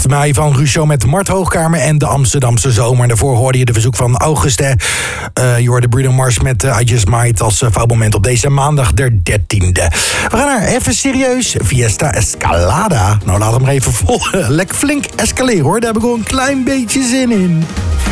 mei van Russo met Mart Hoogkamer en de Amsterdamse Zomer. En daarvoor hoorde je de verzoek van Auguste. Je hoorde Bruno Mars met I Just Might als foutmoment op deze maandag de 13e. We gaan naar even serieus. Fiesta Escalada. Nou, laat hem maar even vol. Lekker flink escaleren hoor. Daar heb ik wel een klein beetje zin in.